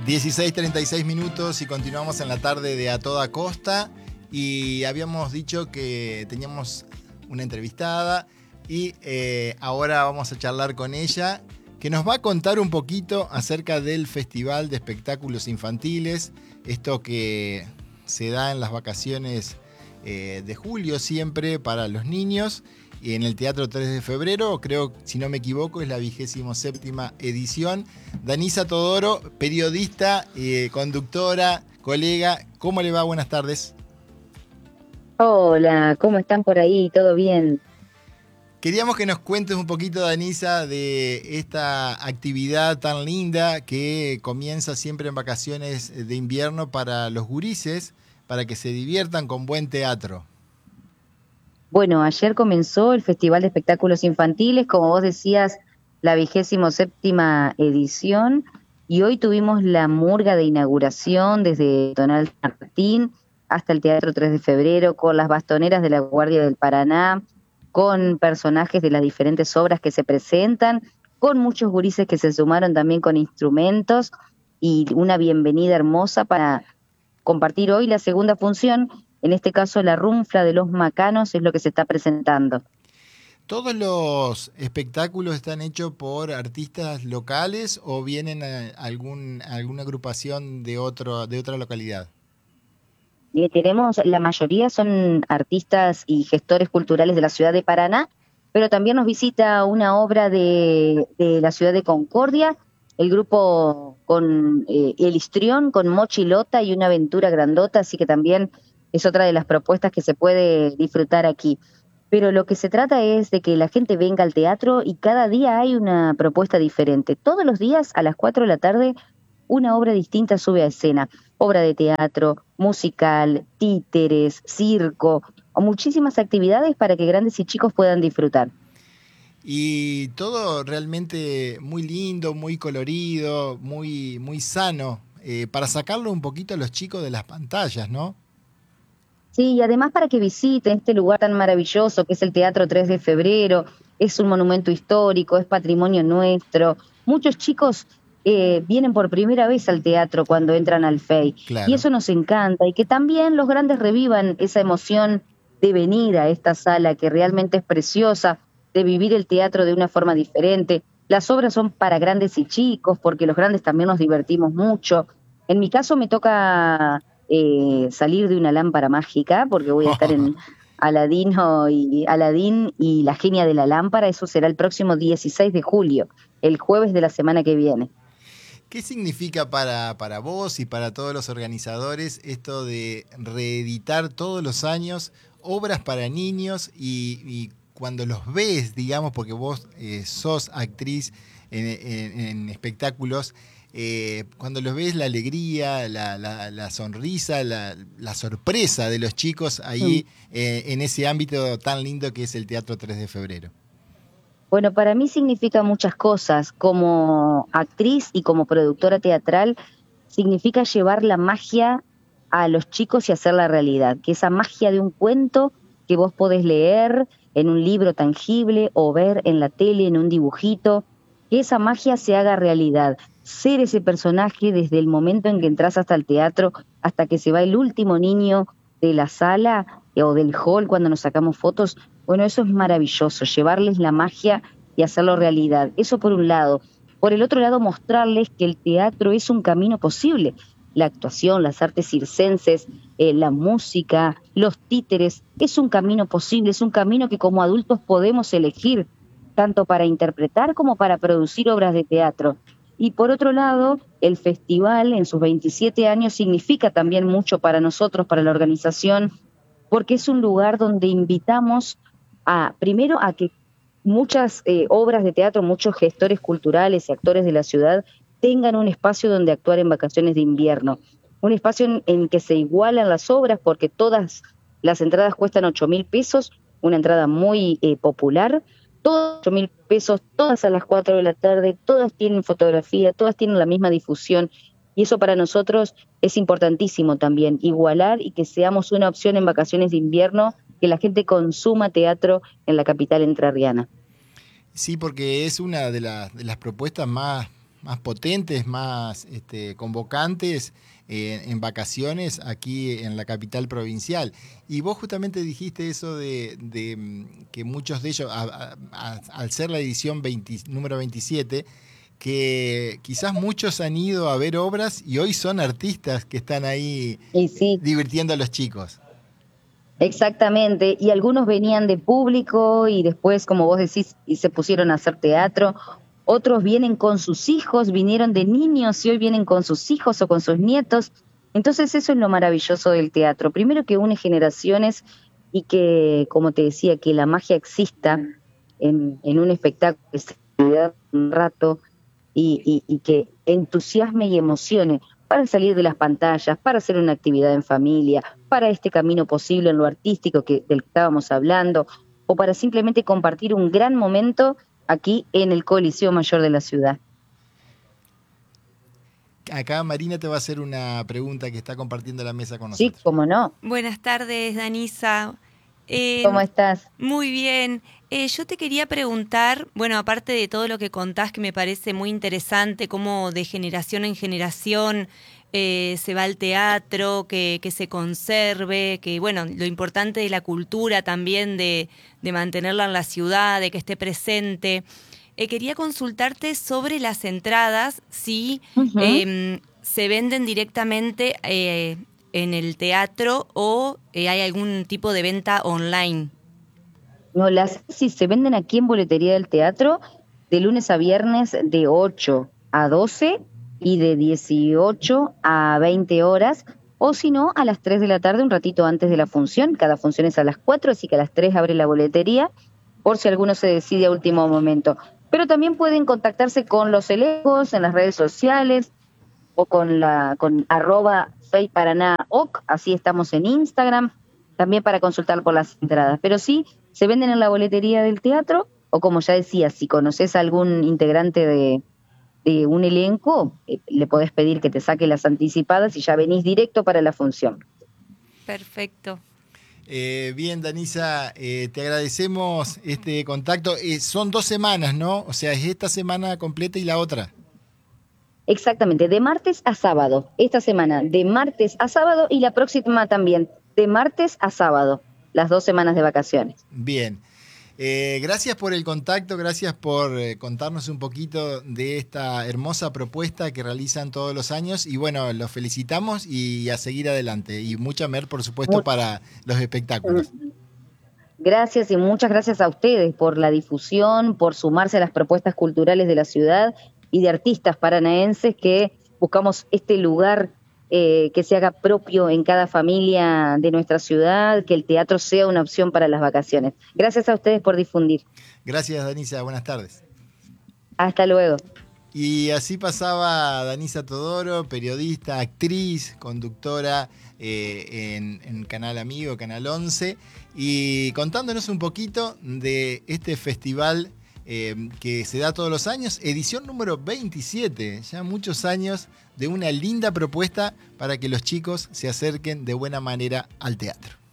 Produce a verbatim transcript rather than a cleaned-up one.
dieciséis treinta y seis minutos y continuamos en la tarde de A Toda Costa. Y habíamos dicho que teníamos una entrevistada y eh, ahora vamos a charlar con ella, que nos va a contar un poquito acerca del Festival de Espectáculos Infantiles, esto que se da en las vacaciones eh, de julio siempre para los niños, y en el Teatro tres de febrero, creo, si no me equivoco, es la vigésimo séptima edición. Danisa Todoro, periodista, eh, conductora, colega, ¿cómo le va? Buenas tardes. Hola, ¿cómo están por ahí? ¿Todo bien? Queríamos que nos cuentes un poquito, Danisa, de esta actividad tan linda que comienza siempre en vacaciones de invierno para los gurises, para que se diviertan con buen teatro. Bueno, ayer comenzó el Festival de Espectáculos Infantiles, como vos decías, la vigésimo séptima edición, y hoy tuvimos la murga de inauguración desde Donald Martín hasta el Teatro tres de febrero, con las bastoneras de la Guardia del Paraná, con personajes de las diferentes obras que se presentan, con muchos gurises que se sumaron también con instrumentos, y una bienvenida hermosa para compartir hoy la segunda función. En este caso, la Runfla de los Macanos es lo que se está presentando. ¿Todos los espectáculos están hechos por artistas locales o vienen a algún, alguna agrupación de, otro, de otra localidad? Eh, tenemos, la mayoría son artistas y gestores culturales de la ciudad de Paraná, pero también nos visita una obra de, de la ciudad de Concordia, el grupo con eh, El Histrión, con Mochilota y una aventura grandota, así que también es otra de las propuestas que se puede disfrutar aquí. Pero lo que se trata es de que la gente venga al teatro y cada día hay una propuesta diferente. Todos los días a las cuatro de la tarde una obra distinta sube a escena. Obra de teatro, musical, títeres, circo, o muchísimas actividades para que grandes y chicos puedan disfrutar. Y todo realmente muy lindo, muy colorido, muy, muy sano, eh, para sacarlo un poquito a los chicos de las pantallas, ¿no? Sí, y además para que visiten este lugar tan maravilloso que es el Teatro tres de febrero, es un monumento histórico, es patrimonio nuestro. Muchos chicos eh, vienen por primera vez al teatro cuando entran al F E I, y Claro. eso nos encanta, y que también los grandes revivan esa emoción de venir a esta sala que realmente es preciosa, de vivir el teatro de una forma diferente. Las obras son para grandes y chicos, porque los grandes también nos divertimos mucho. En mi caso me toca eh, salir de una lámpara mágica, porque voy a estar en Aladino y Aladín y la genia de la lámpara. Eso será el próximo dieciséis de julio, el jueves de la semana que viene. ¿Qué significa para, para vos y para todos los organizadores esto de reeditar todos los años obras para niños y, y cuando los ves, digamos, porque vos eh, sos actriz en, en, en espectáculos, eh, cuando los ves la alegría, la, la, la sonrisa, la, la sorpresa de los chicos ahí Mm. eh, en ese ámbito tan lindo que es el Teatro tres de febrero? Bueno, para mí significa muchas cosas. Como actriz y como productora teatral, significa llevar la magia a los chicos y hacerla realidad. Que esa magia de un cuento que vos podés leer en un libro tangible o ver en la tele, en un dibujito, que esa magia se haga realidad. Ser ese personaje desde el momento en que entras hasta el teatro, hasta que se va el último niño de la sala eh, o del hall cuando nos sacamos fotos. Bueno, eso es maravilloso, llevarles la magia y hacerlo realidad. Eso por un lado. Por el otro lado, mostrarles que el teatro es un camino posible. La actuación, las artes circenses, eh, la música, los títeres, es un camino posible, es un camino que como adultos podemos elegir, tanto para interpretar como para producir obras de teatro. Y por otro lado, el festival en sus veintisiete años significa también mucho para nosotros, para la organización, porque es un lugar donde invitamos a, primero, a que muchas eh, obras de teatro, muchos gestores culturales y actores de la ciudad tengan un espacio donde actuar en vacaciones de invierno. Un espacio en, en que se igualan las obras, porque todas las entradas cuestan ocho mil pesos, una entrada muy eh, popular, todos ocho mil pesos, todas a las cuatro de la tarde, todas tienen fotografía, todas tienen la misma difusión, y eso para nosotros es importantísimo también, igualar y que seamos una opción en vacaciones de invierno, que la gente consuma teatro en la capital entrerriana. Sí, porque es una de, la, de las propuestas más más potentes, más este, convocantes eh, en vacaciones aquí en la capital provincial. Y vos justamente dijiste eso de, de que muchos de ellos, a, a, a, al ser la edición veinte, número veintisiete, que quizás muchos han ido a ver obras y hoy son artistas que están ahí Y sí, divirtiendo a los chicos. exactamente, y algunos venían de público y después, como vos decís, y se pusieron a hacer teatro. Otros vienen con sus hijos, vinieron de niños y hoy vienen con sus hijos o con sus nietos. Entonces eso es lo maravilloso del teatro. Primero, que une generaciones y que, como te decía, que la magia exista en, en un espectáculo que se queda un rato y, y, y que entusiasme y emocione para salir de las pantallas, para hacer una actividad en familia, para este camino posible en lo artístico que, del que estábamos hablando, o para simplemente compartir un gran momento aquí en el Coliseo Mayor de la ciudad. Acá Marina te va a hacer una pregunta que está compartiendo la mesa con Sí, nosotros. cómo no. Buenas tardes, Danisa. Eh, ¿Cómo estás? Muy bien. Eh, yo te quería preguntar, bueno, aparte de todo lo que contás, que me parece muy interesante, cómo de generación en generación eh, se va al teatro, que, que se conserve, que bueno, lo importante de la cultura también, de, de mantenerla en la ciudad, de que esté presente. Eh, quería consultarte sobre las entradas, si Uh-huh. eh, se venden directamente eh, en el teatro o eh, hay algún tipo de venta online. No, las sí se venden aquí en Boletería del Teatro de lunes a viernes de ocho a doce y de dieciocho a veinte horas, o si no, a las tres de la tarde, un ratito antes de la función. Cada función es a las cuatro, así que a las tres abre la boletería, por si alguno se decide a último momento. Pero también pueden contactarse con los elencos en las redes sociales o con la con arroba Fey Paraná Oc, así estamos en Instagram, también para consultar por las entradas. Pero sí, se venden en la boletería del teatro, o como ya decía, si conoces a algún integrante de, de un elenco, eh, le podés pedir que te saque las anticipadas y ya venís directo para la función. Perfecto. Eh, bien, Danisa, eh, te agradecemos este contacto. Eh, son dos semanas, ¿no? O sea, es esta semana completa y la otra. Exactamente, de martes a sábado. Esta semana, de martes a sábado, y la próxima también, de martes a sábado. Las dos semanas de vacaciones. Bien. Eh, gracias por el contacto, gracias por eh, contarnos un poquito de esta hermosa propuesta que realizan todos los años. Y bueno, los felicitamos y a seguir adelante. Y mucha mer, por supuesto, Muy... para los espectáculos. Gracias y muchas gracias a ustedes por la difusión, por sumarse a las propuestas culturales de la ciudad y de artistas paranaenses que buscamos este lugar eh, que se haga propio en cada familia de nuestra ciudad, que el teatro sea una opción para las vacaciones. Gracias a ustedes por difundir. Gracias, Danisa. Buenas tardes. Hasta luego. Y así pasaba Danisa Todoro, periodista, actriz, conductora eh, en, en Canal Amigo, Canal once, y contándonos un poquito de este festival eh, que se da todos los años, edición número veintisiete, ya muchos años de una linda propuesta para que los chicos se acerquen de buena manera al teatro.